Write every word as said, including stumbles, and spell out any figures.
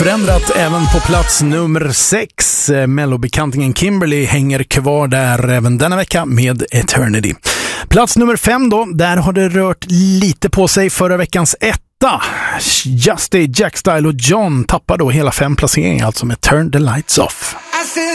Oförändrat även på plats nummer sex. Mellobekantingen Kimberly hänger kvar där även denna vecka med Eternity. Plats nummer fem då, där har det rört lite på sig förra veckans etta. Just A, Jack Style och John tappar då hela fem placeringar, alltså med Turn the Lights Off.